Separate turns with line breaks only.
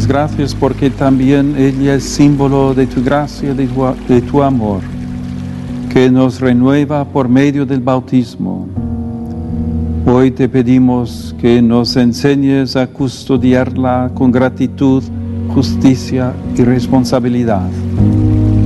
gracias porque también ella es símbolo de tu gracia, de tu amor, que nos renueva por medio del bautismo. Hoy te pedimos que nos enseñes a custodiarla con gratitud, justicia y responsabilidad.